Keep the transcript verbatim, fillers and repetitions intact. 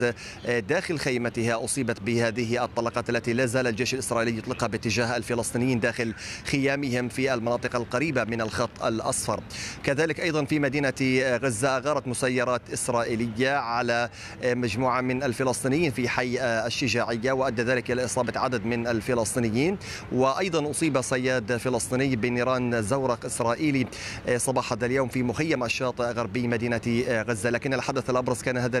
داخل خيمتها أصيبت بهذه الطلقات التي لا زال الجيش الإسرائيلي يطلقها باتجاه الفلسطينيين داخل خيامهم في المناطق القريبة من الخط الأصفر. كذلك أيضا في مدينة غزة أغارت مسيرات إسرائيلية على مجموعة من الفلسطينيين في حي الشجاعية، وأدى ذلك إلى إصابة عدد من الفلسطينيين. وأيضا أصيب صياد فلسطيني بنيران زورق إسرائيلي صباح هذا اليوم في مخيم الشاطئ غربي مدينة غزة. لكن الحدث الأبرز كان هذا